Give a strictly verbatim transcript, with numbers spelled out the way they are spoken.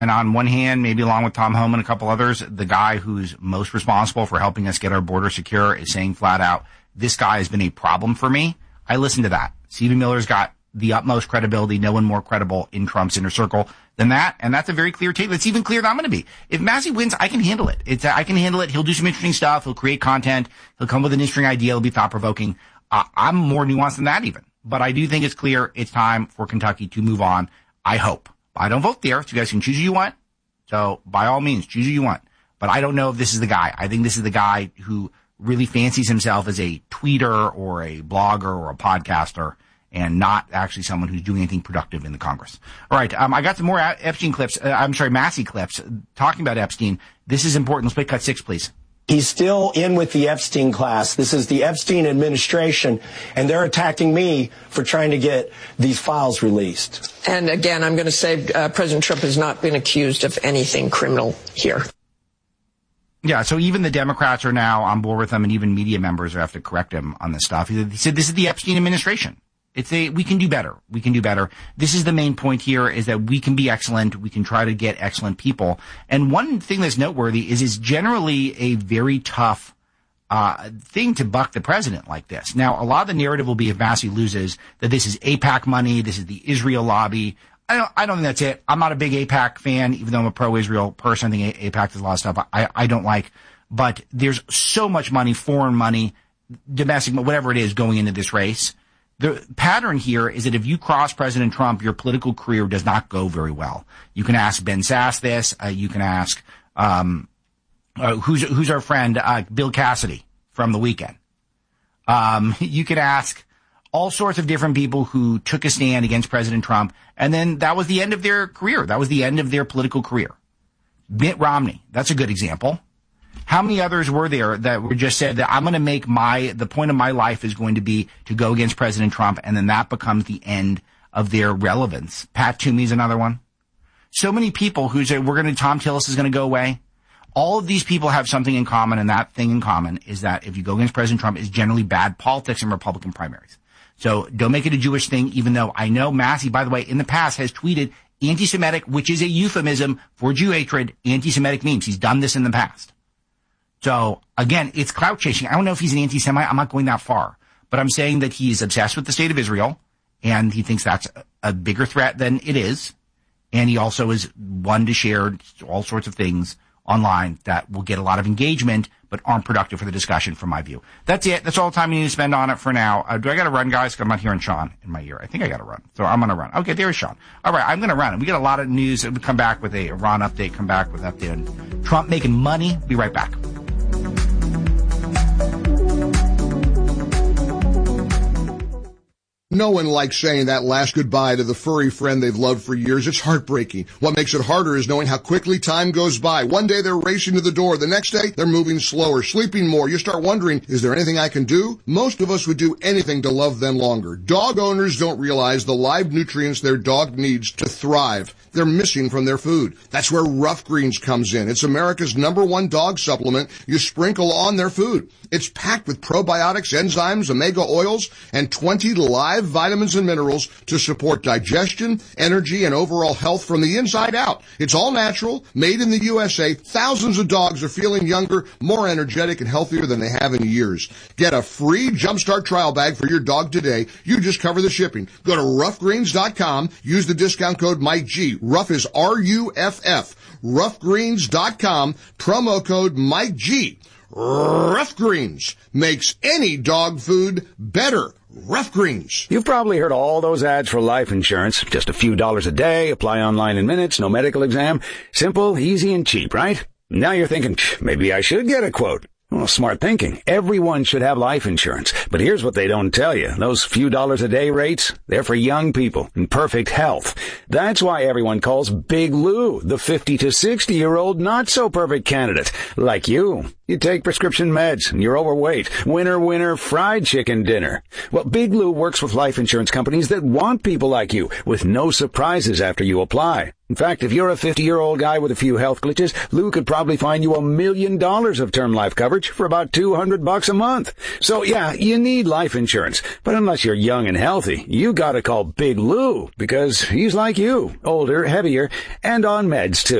And on one hand, maybe along with Tom Homan and a couple others, the guy who's most responsible for helping us get our border secure is saying flat out, this guy has been a problem for me. I listen to that. Stephen Miller's got the utmost credibility. No one more credible in Trump's inner circle than that. And that's a very clear take. That's even clearer than I'm going to be. If Massey wins, I can handle it. It's, I can handle it. He'll do some interesting stuff. He'll create content. He'll come with an interesting idea. It'll be thought provoking. Uh, I'm more nuanced than that even. But I do think it's clear it's time for Kentucky to move on. I hope. I don't vote there, so you guys can choose who you want. So by all means, choose who you want. But I don't know if this is the guy. I think this is the guy who really fancies himself as a tweeter or a blogger or a podcaster and not actually someone who's doing anything productive in the Congress. All right. Um, I got some more Epstein clips. Uh, I'm sorry, Massey clips talking about Epstein. This is important. Let's play cut six, please. He's still in with the Epstein class. This is the Epstein administration, and they're attacking me for trying to get these files released. And again, I'm going to say uh, President Trump has not been accused of anything criminal here. Yeah, so even the Democrats are now on board with him, and even media members have to correct him on this stuff. He said this is the Epstein administration. It's a, we can do better. We can do better. This is the main point here, is that we can be excellent. We can try to get excellent people. And one thing that's noteworthy is it's generally a very tough, uh, thing to buck the president like this. Now, a lot of the narrative will be, if Massey loses, that this is AIPAC money. This is the Israel lobby. I don't, I don't think that's it. I'm not a big AIPAC fan, even though I'm a pro-Israel person. I think AIPAC does a lot of stuff I, I don't like. But there's so much money, foreign money, domestic, whatever it is, going into this race. The pattern here is that if you cross President Trump, your political career does not go very well. You can ask Ben Sass this. Uh, you can ask um, uh, who's who's our friend uh, Bill Cassidy from The Weeknd. Um, you could ask all sorts of different people who took a stand against President Trump, and then that was the end of their career. That was the end of their political career. Mitt Romney, that's a good example. How many others were there that were just said that I'm going to make my, the point of my life is going to be to go against President Trump, and then that becomes the end of their relevance? Pat Toomey's another one. So many people who say we're going to, Tom Tillis is going to go away. All of these people have something in common, and that thing in common is that if you go against President Trump, it's generally bad politics in Republican primaries. So don't make it a Jewish thing, even though I know Massey, by the way, in the past has tweeted anti-Semitic, which is a euphemism for Jew hatred, anti-Semitic memes. He's done this in the past. So, again, it's clout chasing. I don't know if he's an anti-Semite. I'm not going that far. But I'm saying that he's obsessed with the state of Israel, and he thinks that's a bigger threat than it is. And he also is one to share all sorts of things online that will get a lot of engagement, but aren't productive for the discussion, from my view. That's it. That's all the time you need to spend on it for now. Uh, do I got to run, guys? I'm not hearing Sean in my ear. I think I got to run. So I'm going to run. Okay, there's Sean. All right, I'm going to run. We got a lot of news. We'll come back with a Iran update, come back with an update on Trump making money. Be right back. No one likes saying that last goodbye to the furry friend they've loved for years. It's heartbreaking. What makes it harder is knowing how quickly time goes by. One day they're racing to the door. The next day they're moving slower, sleeping more. You start wondering, is there anything I can do? Most of us would do anything to love them longer. Dog owners don't realize the live nutrients their dog needs to thrive. They're missing from their food. That's where Rough Greens comes in. It's America's number one dog supplement you sprinkle on their food. It's packed with probiotics, enzymes, omega oils, and twenty live vitamins and minerals to support digestion, energy, and overall health from the inside out. It's all natural, made in the U S A. Thousands of dogs are feeling younger, more energetic, and healthier than they have in years. Get a free Jumpstart trial bag for your dog today. You just cover the shipping. Go to rough greens dot com. Use the discount code Mike G. Rough is R U F F. rough greens dot com. Promo code Mike G. Rough Greens makes any dog food better. Rough Greens. You've probably heard all those ads for life insurance. Just a few dollars a day, apply online in minutes, no medical exam. Simple, easy, and cheap, right? Now you're thinking, maybe I should get a quote. Well, smart thinking. Everyone should have life insurance. But here's what they don't tell you. Those few dollars a day rates, they're for young people in perfect health. That's why everyone calls Big Lou the fifty to sixty year old not so perfect candidate, like you. You take prescription meds, and you're overweight. Winner, winner, fried chicken dinner. Well, Big Lou works with life insurance companies that want people like you, with no surprises after you apply. In fact, if you're a fifty-year-old guy with a few health glitches, Lou could probably find you a million dollars of term life coverage for about two hundred bucks a month. So yeah, you need life insurance. But unless you're young and healthy, you gotta call Big Lou, because he's like you, older, heavier, and on meds too.